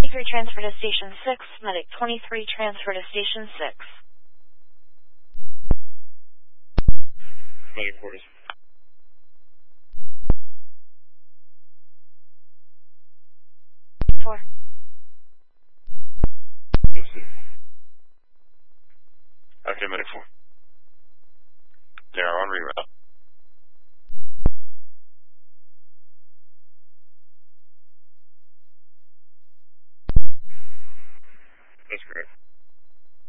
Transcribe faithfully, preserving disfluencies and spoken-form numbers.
twenty-three, transfer to Station six. Medic twenty-three, transfer to Station six. Medic quarters. Four. Yes, sir. Okay, medic four. They are on reroute.